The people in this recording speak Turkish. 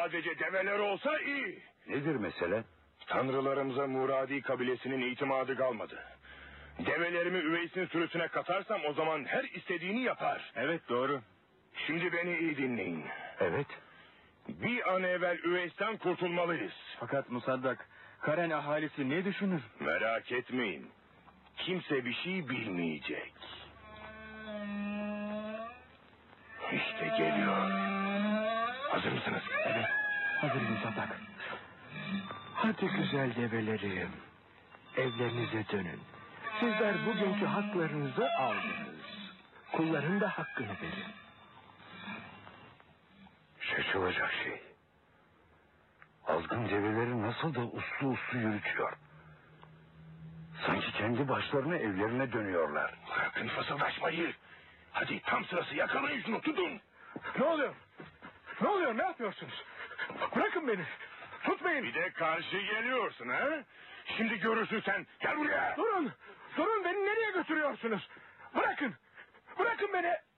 sadece develer olsa iyi. Nedir mesele? Tanrılarımıza Muradi kabilesinin itimadı kalmadı. Develerimi Üveys'in sürüsüne katarsam o zaman her istediğini yapar. Evet, doğru. Şimdi beni iyi dinleyin. Evet. Bir an evvel Üveys'ten kurtulmalıyız. Fakat Musaddak, Karen ahalisi ne düşünür? Merak etmeyin. Kimse bir şey bilmeyecek. İşte geliyor. Hazır mısınız? Evet, hazırım Musaddak. Hadi güzel develerim, evlerinize dönün. Sizler bugünkü haklarınızı aldınız. Kulların da hakkını verin. Şaşılacak şey. Azgın develeri nasıl da uslu yürütüyor. Sanki kendi başlarına evlerine dönüyorlar. Bırakın fısıldaşmayı. Hadi tam sırası, yakalayın şunu, tutun. Ne oluyor? Ne oluyor, ne yapıyorsunuz? Bırakın beni. Tutmayın. Bir de karşı geliyorsun ha? Şimdi görürsün sen. Gel buraya. Durun. Durun, beni nereye götürüyorsunuz? Bırakın. Bırakın beni.